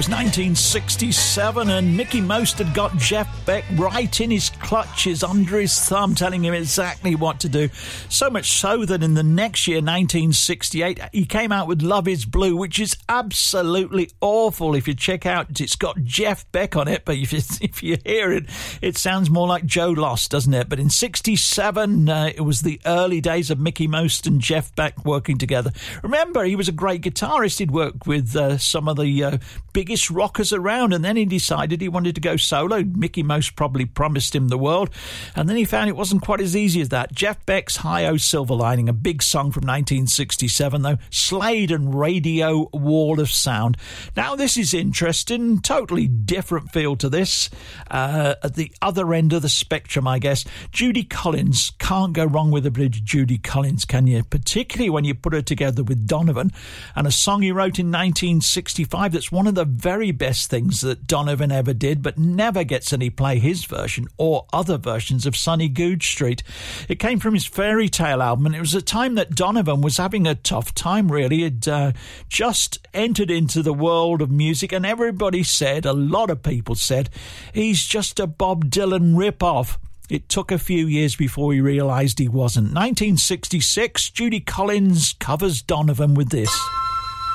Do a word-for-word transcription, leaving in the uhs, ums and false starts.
was nineteen sixty-seven, and Mickie Most had got Jeff Beck right in his clutches, under his thumb, telling him exactly what to do. So much so that in the next year, nineteen sixty-eight, he came out with Love Is Blue, which is absolutely awful. If you check out, it's got Jeff Beck on it, but if you, if you hear it, it sounds more like Joe Loss, doesn't it? But in sixty-seven, uh, it was the early days of Mickie Most and Jeff Beck working together. Remember, he was a great guitarist. He'd worked with uh, some of the uh, biggest rockers around, and then he decided he wanted to go solo. Mickie Most probably promised him the world, and then he found it wasn't quite as easy as that. Jeff Beck's Hi-O Silver Lining, a big song from nineteen sixty-seven, though. Slade and Radio Wall of Sound. Now, this is interesting. Totally different feel to this. Uh, at the other end of the spectrum, I guess. Judy Collins. Can't go wrong with a bit of Judy Collins, can you? Particularly when you put her together with Donovan, and a song he wrote in nineteen sixty-five that's one of the very best things that Donovan ever did, but never gets any play, his version or other versions of Sunny Goodge Street. It came from his Fairy Tale album, and it was a time that Donovan was having a tough time, really. He'd uh, just entered into the world of music, and everybody said, a lot of people said, he's just a Bob Dylan rip-off. It took a few years before he realised he wasn't. nineteen sixty-six, Judy Collins covers Donovan with this.